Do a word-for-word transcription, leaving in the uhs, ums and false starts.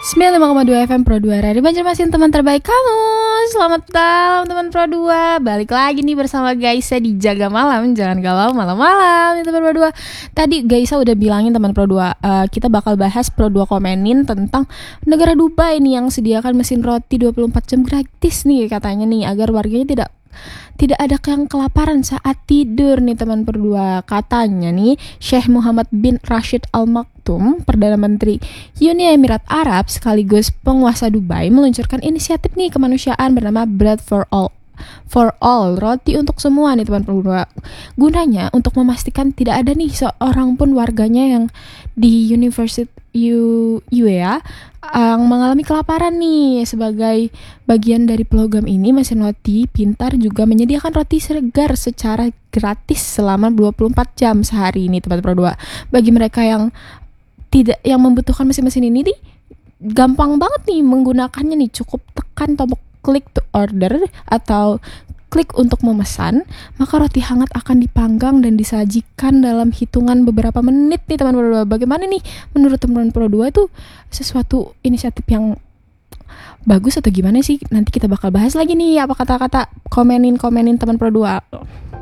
sembilan puluh lima koma dua F M Pro dua Radio Banjarmasin, teman terbaik kamu. Selamat malam teman Pro dua. Balik lagi nih bersama Gaisa di Jaga Malam. Jangan galau malam-malam ya teman Pro dua. Tadi Gaisa udah bilangin teman Pro dua, uh, kita bakal bahas Pro dua komenin tentang negara Dubai nih yang sediakan mesin roti dua puluh empat jam gratis nih katanya nih, agar warganya tidak tidak ada yang kelaparan saat tidur nih teman berdua. Katanya nih Sheikh Muhammad bin Rashid Al Maktoum, Perdana Menteri Uni Emirat Arab sekaligus penguasa Dubai, meluncurkan inisiatif nih kemanusiaan bernama Bread for All for all, roti untuk semua nih teman berdua. Gunanya untuk memastikan tidak ada nih seorang pun warganya yang di University U U E A yang mengalami kelaparan nih. Sebagai bagian dari program ini, mesin roti pintar juga menyediakan roti segar secara gratis selama dua puluh empat jam sehari ini teman berdua. Bagi mereka yang tidak yang membutuhkan mesin-mesin ini nih, gampang banget nih menggunakannya nih. Cukup tekan tombol klik to order atau klik untuk memesan, maka roti hangat akan dipanggang dan disajikan dalam hitungan beberapa menit nih teman Pro dua. Bagaimana nih menurut teman Pro dua itu sesuatu inisiatif yang bagus atau gimana sih? Nanti kita bakal bahas lagi nih apa kata-kata komenin-komenin teman Pro dua.